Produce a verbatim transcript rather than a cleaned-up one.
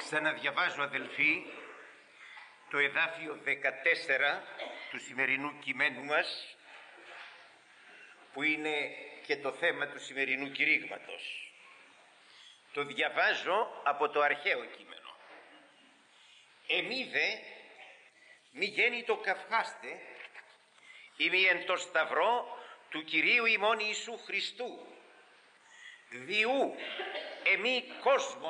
Ξαναδιαβάζω, αδελφοί, το εδάφιο δεκατέσσερα του σημερινού κειμένου μας, που είναι και το θέμα του σημερινού κηρύγματος. Το διαβάζω από το αρχαίο κείμενο. «Εμεί δε μη γέννητο καυχάστε, ημί εν το σταυρό του Κυρίου ημών Ιησού Χριστού, διού εμεί κόσμον